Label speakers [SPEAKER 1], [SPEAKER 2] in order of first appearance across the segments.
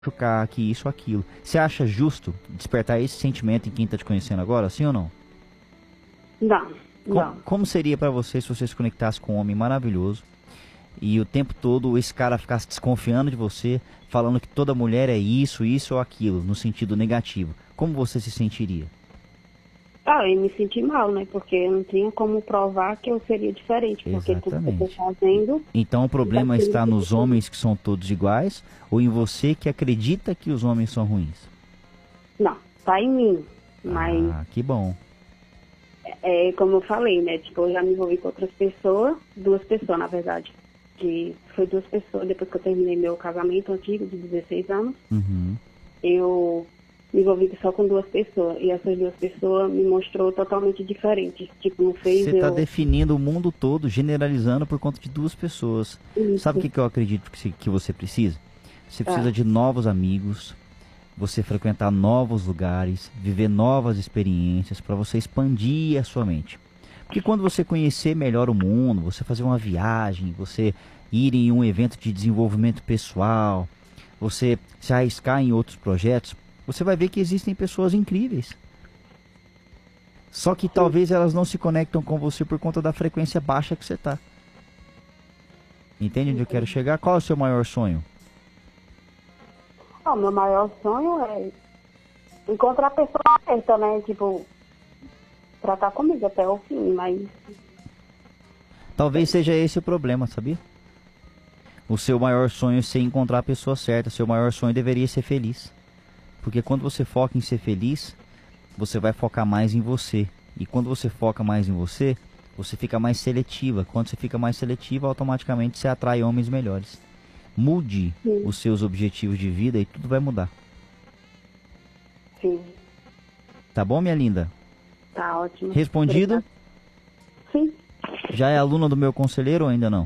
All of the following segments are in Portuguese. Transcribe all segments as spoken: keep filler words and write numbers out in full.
[SPEAKER 1] machucar, que isso ou aquilo. Você acha justo despertar esse sentimento em quem tá te conhecendo agora, sim ou não?
[SPEAKER 2] Não,
[SPEAKER 1] Com,
[SPEAKER 2] não.
[SPEAKER 1] como seria pra você se você se conectasse com um homem maravilhoso e o tempo todo esse cara ficasse desconfiando de você, falando que toda mulher é isso, isso ou aquilo, no sentido negativo? Como você se sentiria?
[SPEAKER 2] Ah, eu me senti mal, né? Porque eu não tinha como provar que eu seria diferente. Porque tudo que eu tô
[SPEAKER 1] Exatamente.
[SPEAKER 2] fazendo...
[SPEAKER 1] Então o problema
[SPEAKER 2] tá
[SPEAKER 1] está
[SPEAKER 2] sendo
[SPEAKER 1] nos
[SPEAKER 2] diferente.
[SPEAKER 1] homens que são todos iguais ou em você que acredita que os homens são ruins?
[SPEAKER 2] Não, tá em mim. Mas,
[SPEAKER 1] Ah, que bom.
[SPEAKER 2] é como eu falei, né? Tipo, eu já me envolvi com outras pessoas. Duas pessoas, na verdade. Que foi duas pessoas. Depois que eu terminei meu casamento antigo, de dezesseis anos.
[SPEAKER 1] Uhum.
[SPEAKER 2] Eu me envolvi só com duas pessoas. E essas duas pessoas me mostrou totalmente diferente. Tipo, não fez
[SPEAKER 1] Você está
[SPEAKER 2] eu...
[SPEAKER 1] definindo o mundo todo, generalizando por conta de duas pessoas.
[SPEAKER 2] Isso.
[SPEAKER 1] Sabe o que, que eu acredito que, se- que você precisa? Você precisa
[SPEAKER 2] Ah.
[SPEAKER 1] de novos amigos, você frequentar novos lugares, viver novas experiências para você expandir a sua mente. Porque quando você conhecer melhor o mundo, você fazer uma viagem, você ir em um evento de desenvolvimento pessoal, você se arriscar em outros projetos, você vai ver que existem pessoas incríveis. Só que talvez elas não se conectam com você por conta da frequência baixa que você tá. Entende onde eu quero chegar? Qual é o seu maior sonho?
[SPEAKER 2] Ah, o meu maior sonho é encontrar a pessoa certa, né? Tipo, tratar comigo até o fim, mas...
[SPEAKER 1] Talvez seja esse o problema, sabia? O seu maior sonho é ser encontrar a pessoa certa. Seu maior sonho deveria ser feliz. Porque quando você foca em ser feliz, você vai focar mais em você. E quando você foca mais em você, você fica mais seletiva. Quando você fica mais seletiva, automaticamente você atrai homens melhores. Mude
[SPEAKER 2] Sim.
[SPEAKER 1] os seus objetivos de vida e tudo vai mudar.
[SPEAKER 2] Sim,
[SPEAKER 1] Tá bom, minha linda?
[SPEAKER 2] tá ótimo.
[SPEAKER 1] Respondido?
[SPEAKER 2] Obrigada. Sim.
[SPEAKER 1] Já é aluna do meu conselheiro ou ainda não?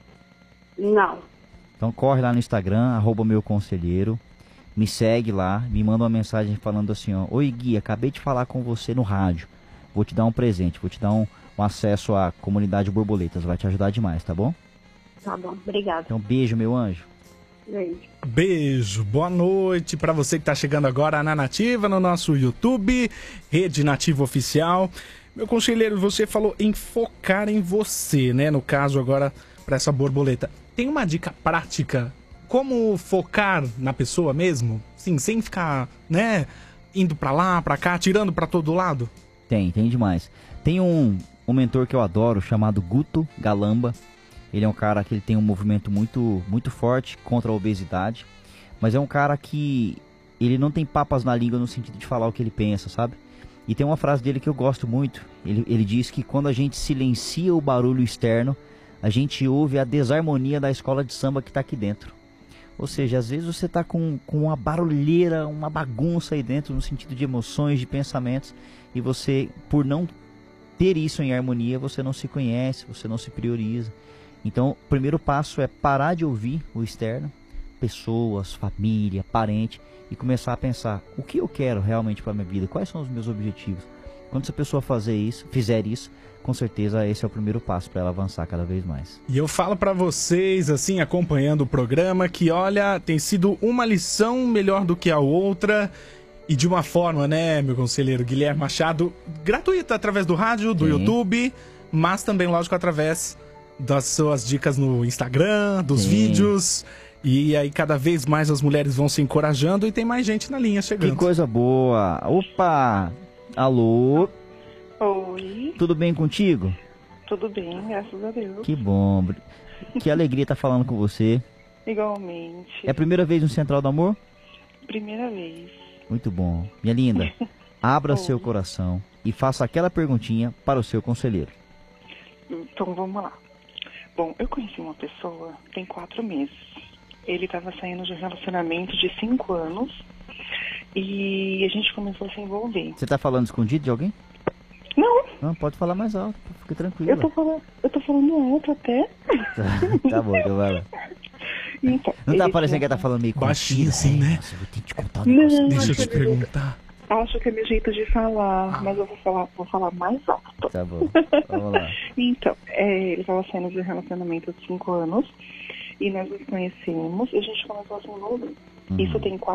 [SPEAKER 2] Não.
[SPEAKER 1] Então corre lá no Instagram, arroba meu conselheiro. Me segue lá, me manda uma mensagem falando assim, ó. Oi Gui, acabei de falar com você no rádio. Vou te dar um presente, vou te dar um, um acesso à comunidade Borboletas. Vai te ajudar demais, tá bom?
[SPEAKER 2] Tá bom, obrigada.
[SPEAKER 1] Então beijo, meu anjo.
[SPEAKER 2] Beijo.
[SPEAKER 3] Beijo, boa noite para você que tá chegando agora na Nativa, no nosso YouTube, Rede Nativa Oficial. Meu conselheiro, você falou em focar em você, né? No caso agora, para essa borboleta. Tem uma dica prática? Como focar na pessoa mesmo? Sim, sem ficar, né? Indo pra lá, pra cá, tirando pra todo lado?
[SPEAKER 1] Tem, tem demais. Tem um, um mentor que eu adoro, chamado Guto Galamba. Ele é um cara que ele tem um movimento muito, muito forte contra a obesidade. Mas é um cara que ele não tem papas na língua no sentido de falar o que ele pensa, sabe? E tem uma frase dele que eu gosto muito. Ele, ele diz que quando a gente silencia o barulho externo, a gente ouve a desarmonia da escola de samba que está aqui dentro. Ou seja, às vezes você está com, com uma barulheira, uma bagunça aí dentro, no sentido de emoções, de pensamentos, e você, por não ter isso em harmonia, você não se conhece, você não se prioriza. Então, o primeiro passo é parar de ouvir o externo, pessoas, família, parente, e começar a pensar, o que eu quero realmente para a minha vida? Quais são os meus objetivos? Quando essa pessoa fazer isso, fizer isso, com certeza esse é o primeiro passo para ela avançar cada vez mais.
[SPEAKER 3] E eu falo pra vocês, assim, acompanhando o programa, que olha, tem sido uma lição melhor do que a outra. E de uma forma, né, meu conselheiro Guilherme Machado, gratuita através do rádio, do
[SPEAKER 1] Sim.
[SPEAKER 3] YouTube, mas também, lógico, através das suas dicas no Instagram, dos
[SPEAKER 1] Sim.
[SPEAKER 3] vídeos. E aí cada vez mais as mulheres vão se encorajando e tem mais gente na linha chegando.
[SPEAKER 1] Que coisa boa! Opa! Alô?
[SPEAKER 4] Oi,
[SPEAKER 1] Tudo bem contigo?
[SPEAKER 4] tudo bem, graças a Deus.
[SPEAKER 1] Que bom. Que alegria estar falando com você.
[SPEAKER 4] Igualmente.
[SPEAKER 1] É a primeira vez no Central do Amor?
[SPEAKER 4] Primeira vez.
[SPEAKER 1] Muito bom. Minha linda, abra
[SPEAKER 4] Oi.
[SPEAKER 1] seu coração e faça aquela perguntinha para o seu conselheiro.
[SPEAKER 4] Então vamos lá. Bom, eu conheci uma pessoa tem quatro meses. Ele estava saindo de um relacionamento de cinco anos e a gente começou a se envolver.
[SPEAKER 1] Você está falando escondido de alguém?
[SPEAKER 4] Não,
[SPEAKER 1] Não, pode falar mais alto, fica
[SPEAKER 4] eu
[SPEAKER 1] tranquila.
[SPEAKER 4] tô falando, eu tô falando alto até.
[SPEAKER 1] Tá, tá bom, então vai lá.
[SPEAKER 4] Então,
[SPEAKER 1] Não tá
[SPEAKER 4] ele
[SPEAKER 1] parecendo que
[SPEAKER 4] tinha-
[SPEAKER 1] ela tá falando meio
[SPEAKER 3] Baixinho
[SPEAKER 1] contida,
[SPEAKER 3] assim, né?
[SPEAKER 1] Nossa, eu vou ter que te contar um
[SPEAKER 4] Não,
[SPEAKER 1] negócio.
[SPEAKER 3] Deixa eu
[SPEAKER 4] acho
[SPEAKER 3] te
[SPEAKER 4] que-
[SPEAKER 3] perguntar.
[SPEAKER 4] Acho que é meu jeito de falar, mas eu vou falar, vou falar mais alto.
[SPEAKER 1] Tá bom, vamos lá.
[SPEAKER 4] Então, é, ele estava saindo de um relacionamento há cinco anos e nós nos conhecemos e a gente começou a se envolver. Isso tem